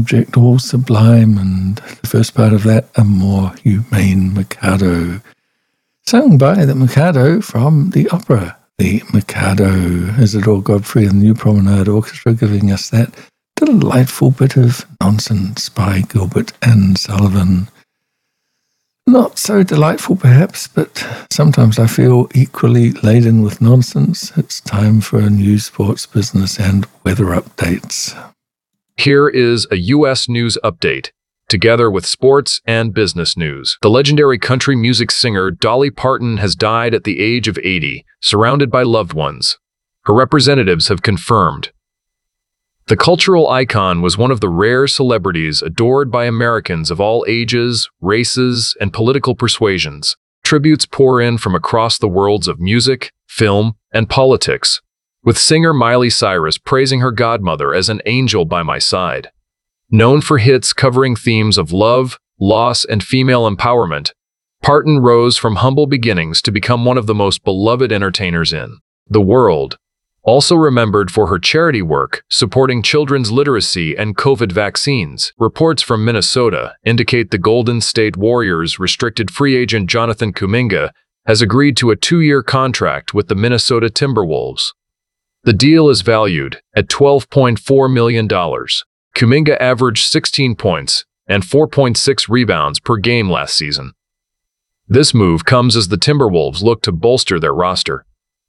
subject all sublime, and the first part of that, a more humane Mikado. Sung by the Mikado from the opera, The Mikado. Isidore Godfrey and the New Promenade Orchestra giving us that delightful bit of nonsense by Gilbert and Sullivan. Not so delightful perhaps, but sometimes I feel equally laden with nonsense. It's time for a news, sports, business and weather updates. Here is a U.S. news update, together with sports and business news. The legendary country music singer Dolly Parton has died at the age of 80, surrounded by loved ones. Her representatives have confirmed. The cultural icon was one of the rare celebrities adored by Americans of all ages, races, and political persuasions. Tributes pour in from across the worlds of music, film, and politics, with singer Miley Cyrus praising her godmother as an angel by my side. Known for hits covering themes of love, loss, and female empowerment, Parton rose from humble beginnings to become one of the most beloved entertainers in the world. Also remembered for her charity work supporting children's literacy and COVID vaccines. Reports from Minnesota indicate the Golden State Warriors restricted free agent Jonathan Kuminga has agreed to a 2-year contract with the Minnesota Timberwolves. The deal is valued at $12.4 million. Kuminga averaged 16 points and 4.6 rebounds per game last season. This move comes as the Timberwolves look to bolster their roster.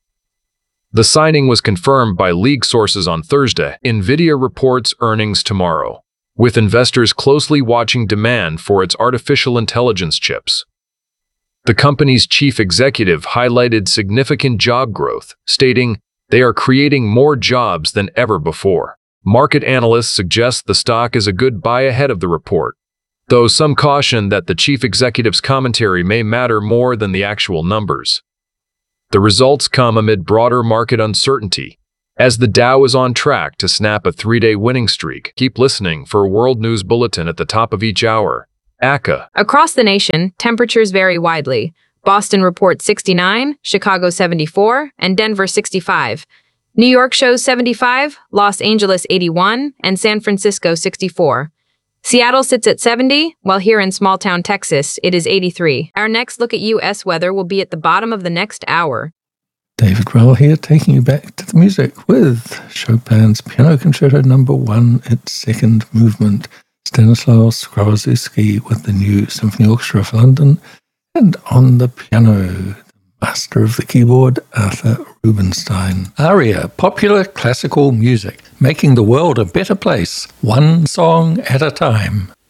The signing was confirmed by league sources on Thursday. NVIDIA reports earnings tomorrow, with investors closely watching demand for its artificial intelligence chips. The company's chief executive highlighted significant job growth, stating, "They are creating more jobs than ever before." Market analysts suggest the stock is a good buy ahead of the report, though some caution that the chief executive's commentary may matter more than the actual numbers. The results come amid broader market uncertainty, as the Dow is on track to snap a 3-day winning streak. Keep listening for a World News Bulletin at the top of each hour. ACA. Across the nation, temperatures vary widely. Boston reports 69, Chicago 74, and Denver 65. New York shows 75, Los Angeles 81, and San Francisco 64. Seattle sits at 70, while here in small-town Texas, it is 83. Our next look at U.S. weather will be at the bottom of the next hour. David Rowell here, taking you back to the music with Chopin's Piano Concerto No. 1, its second movement, Stanislaw Skorozewski with the New Symphony Orchestra of London, and on the piano, the master of the keyboard, Arthur Rubinstein. ARIA, popular classical music, making the world a better place, one song at a time.